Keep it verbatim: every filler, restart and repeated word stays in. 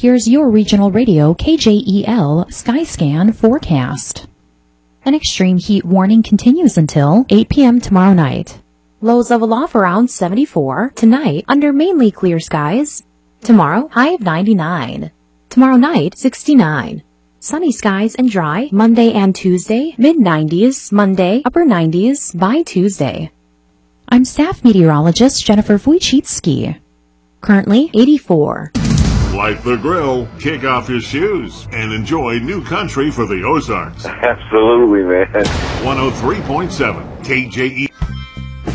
Here's your regional radio K J E L Skyscan forecast. An extreme heat warning continues until eight p m tomorrow night. Lows of aloft around seventy-four. Tonight, under mainly clear skies. Tomorrow, high of ninety-nine. Tomorrow night, sixty-nine. Sunny skies and dry Monday and Tuesday, mid nineties. Monday, upper nineties by Tuesday. I'm staff meteorologist Jennifer Wojcicki. Currently eighty-four. Light the grill, kick off your shoes, and enjoy new country for the Ozarks. Absolutely, man. one oh three point seven K J E.